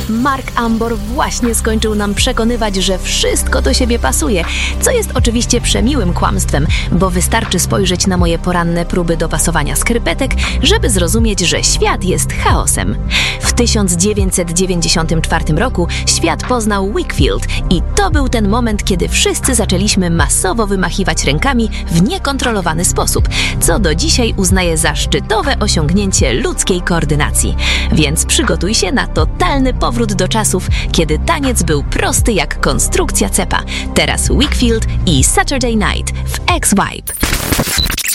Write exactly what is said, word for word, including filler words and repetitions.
Mark Ambor właśnie skończył nam przekonywać, że wszystko do siebie pasuje, co jest oczywiście przemiłym kłamstwem, bo wystarczy spojrzeć na moje poranne próby dopasowania skarpetek, żeby zrozumieć, że świat jest chaosem. W tysiąc dziewięćset dziewięćdziesiątym czwartym roku świat poznał Wakefield i to był ten moment, kiedy wszyscy zaczęliśmy masowo wymachiwać rękami w niekontrolowany sposób, co do dzisiaj uznaję za szczytowe osiągnięcie ludzkiej koordynacji. Więc przygotuj się na totalny powrót do czasów, kiedy taniec był prosty jak konstrukcja cepa. Teraz Wakefield i Saturday Night w X-Vibe.